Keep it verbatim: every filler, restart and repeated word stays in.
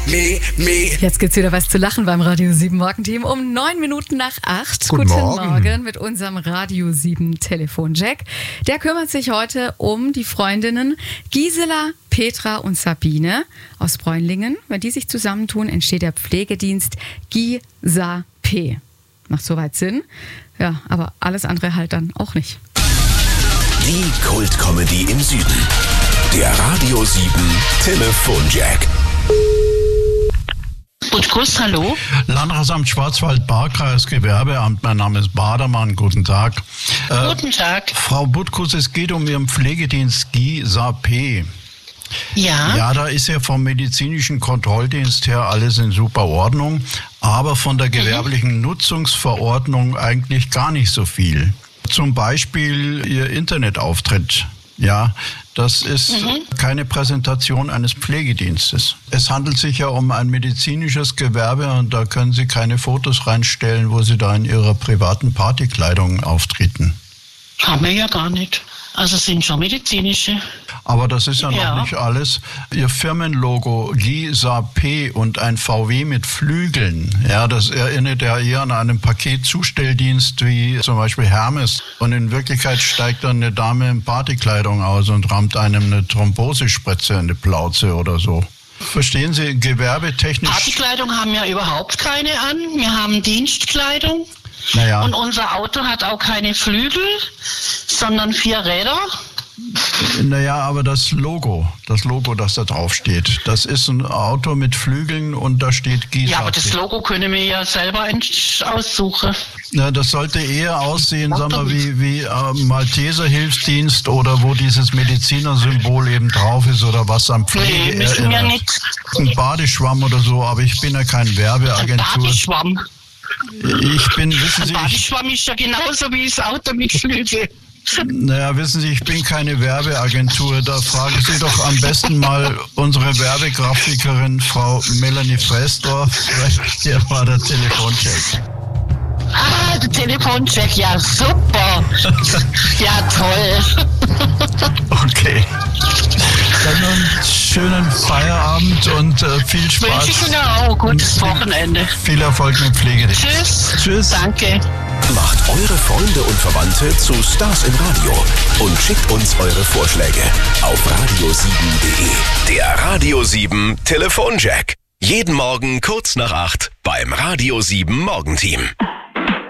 Me, me. Jetzt gibt's wieder was zu lachen beim Radio sieben Morgenteam um neun Minuten nach acht. Guten Morgen. Morgen mit unserem Radio sieben Telefonjack. Der kümmert sich heute um die Freundinnen Gisela, Petra und Sabine aus Bräunlingen. Wenn die sich zusammentun, entsteht der Pflegedienst Gisa-P. Macht soweit Sinn. Ja, aber alles andere halt dann auch nicht. Die Kult-Comedy im Süden. Der Radio sieben Telefonjack. Butkus, hallo. Landratsamt Schwarzwald-Baar-Kreis, Gewerbeamt, mein Name ist Badermann, guten Tag. Äh, Guten Tag. Frau Butkus, es geht um Ihren Pflegedienst Gisa-P. Ja. Ja, da ist ja vom medizinischen Kontrolldienst her alles in super Ordnung, aber von der gewerblichen Nutzungsverordnung eigentlich gar nicht so viel. Zum Beispiel Ihr Internetauftritt. Ja, das ist mhm. keine Präsentation eines Pflegedienstes. Es handelt sich ja um ein medizinisches Gewerbe und da können Sie keine Fotos reinstellen, wo Sie da in Ihrer privaten Partykleidung auftreten. Haben wir ja gar nicht. Also sind schon medizinische. Aber das ist ja noch Ja. nicht alles. Ihr Firmenlogo Gisa-P und ein V W mit Flügeln, ja, das erinnert ja eher an einen Paketzustelldienst wie zum Beispiel Hermes. Und in Wirklichkeit steigt dann eine Dame in Partykleidung aus und rammt einem eine Thrombosespritze in die Plauze oder so. Verstehen Sie, gewerbetechnisch... Partykleidung haben wir überhaupt keine an. Wir haben Dienstkleidung. Naja. Und unser Auto hat auch keine Flügel, sondern vier Räder. Naja, aber das Logo, das Logo, das da drauf steht, das ist ein Auto mit Flügeln und da steht Gisa. Ja, aber das Logo können wir ja selber aussuchen. Ja, das sollte eher aussehen, sagen wir, wie, wie äh, Malteser Hilfsdienst oder wo dieses Medizinersymbol eben drauf ist oder was am Pflege Nee, müssen wir erinnert. nicht. Ein Badeschwamm oder so, aber ich bin ja kein Ein Werbeagentur. Badeschwamm. Ich bin, wissen Ein Sie, ich, Badeschwamm ist ja genauso wie das Auto mit Flügel. naja, wissen Sie, ich bin keine Werbeagentur. Da fragen Sie doch am besten mal unsere Werbegrafikerin Frau Melanie Fressdorf. Hier war der Telefoncheck. Ah, der Telefoncheck, ja super. Ja, toll. Okay. Dann einen schönen Feierabend und äh, viel Spaß. Wünsche ich Ihnen auch. Gutes Wochenende. Viel Erfolg mit Pflegedienst. Tschüss. Tschüss. Danke. Macht eure Freunde und Verwandte zu Stars im Radio und schickt uns eure Vorschläge auf radio sieben punkt de. Der Radio sieben Telefonjack. Jeden Morgen kurz nach acht beim Radio sieben Morgenteam.